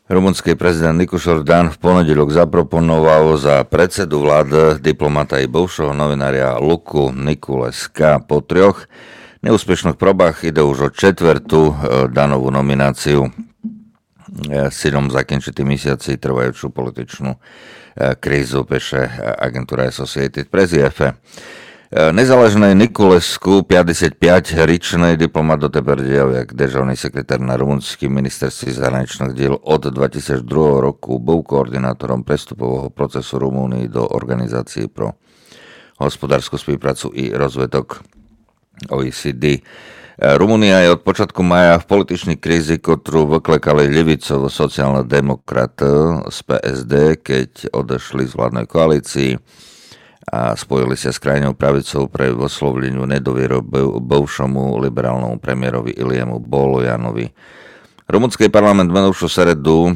Rumunský prezident Nikošor Dan v ponedeľok zaproponoval za predsedu vlády diplomata i bivšieho novinária Luku Nikuleska. Po 3 neúspešných probách ide už o 4. Danovú nomináciu. S cieľom zakončiť mesiaci trvajúcu političnú krízu, píše agentúra Associated Press. Nezaležný Nikulesku, 55-річний дипломат дотепер як державний секретар на румунському міністерстві zahraničných діл od 2002 roku, був координатором prestupového procesu Rumúnii do Organizácie pro hospodárskú spoluprácu i rozvedok OECD. Rumúnia je od počiatku maja v političnej krízi, ktorú vyklekali ľavicovo sociálne demokraty z PSD, keď odešli z vládnej koalícii a spojili sa s krajnou pravicou pre vyslovleniu nedovieru bivšomu liberálnemu premiérovi Iliemu Bolojanovi. Rumunský parlament minulú sredu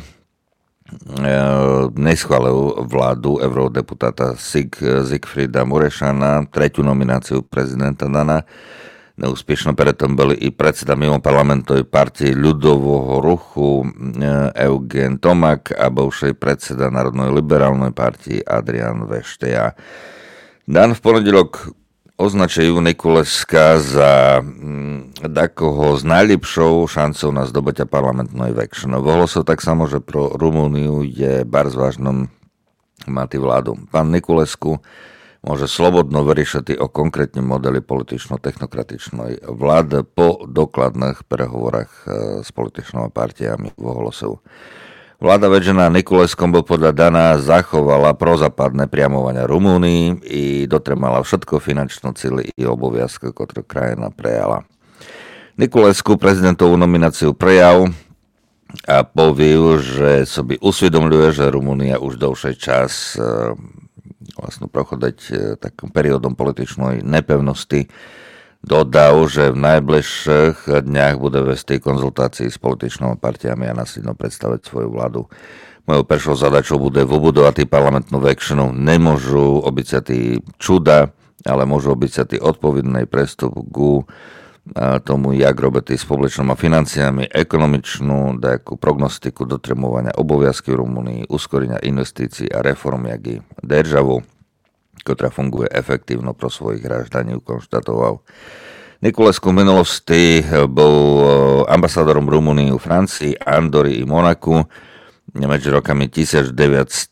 neschválil vládu eurodeputáta Siegfrieda Murešana, 3. nomináciu prezidenta Dana. Neúspešno preto boli i predseda mimo parlamentovej partii ľudového ruchu Eugen Tomak a bivší predseda Národnej liberálnej partii Adrian Vešteja. Dan v ponedeľok označujú Nikuleska za takoho s najlepšou šancou na zdobytie parlamentnej väčšiny. Vohlo sa tak samo, že pro Rumúniu je bardzo vážnom mať vládu. Pán Nikulesku môže slobodno vyriešiť o konkrétnym modeli politično-technokratičnej vlády po dokladných prehovorách s političnými partiami vohlasov. Vláda vedená Nikuleskom bol podľa Dana zachovala prozápadné priamovania Rumúnii i dotremala všetko finančné cíly i oboviazky, ktoré krajina prejala. Nikulesku prezidentovú nomináciu prejal a povil, že sobi usvedomľuje, že Rumúnia už dlhší čas vlastne prochodeť takým periódom političnej nepevnosti. Dodal, že v najbližších dňach bude vesti konzultácií s političnými partiami a následno predstaviť svoju vládu. Mojou prvou zadačou bude vybudovať parlamentnú väčšinu. Nemôžu obísať čuda, ale môžu obísať odpovedný prestup ku tomu, jak robiť s publičnými financiami, ekonomičnú takú prognostiku dotrimovania oboviazky v Rumunii, uskorenia investícií a reform, jak i državu, ktorá funguje efektívno pro svojich hráždaní, konštatoval. Nikulesku v minulosti bol ambasádorom Rumúnii v Francii, Andori i Monaku medzi rokami 1992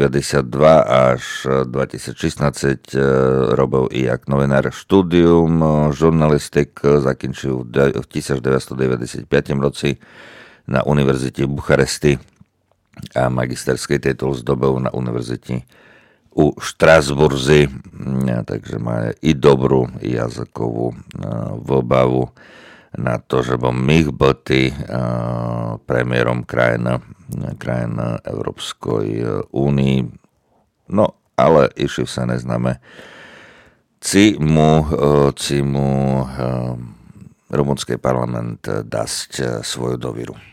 až 2016 robil i jak novinár. Štúdium žurnalistik zakončil v 1995 roci na univerzite v Bucharesti a magisterský titul zdobil na univerzite u Štrasburzi, takže má i dobrú jazykovú výbavu na to, že bol mých byť premiérom krajiny Európskej únii. No, ale išli sa neznáme. Ci mu rumunský parlament dať svoju dôveru.